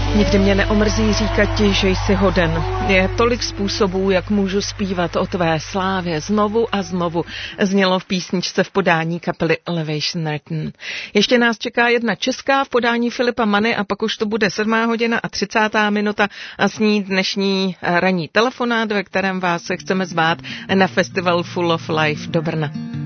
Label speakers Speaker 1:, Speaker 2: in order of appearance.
Speaker 1: Nikdy mě neomrzí říkat ti, že jsi hoden. Je tolik způsobů, jak můžu zpívat o tvé slávě znovu a znovu, znělo v písničce v podání kapely Elevation Norton. Ještě nás čeká jedna česká v podání Filipa Manny a pak už to bude 7:30 a s ní dnešní ranní telefonát, ve kterém vás chceme zvát na festival Full of Life do Brna.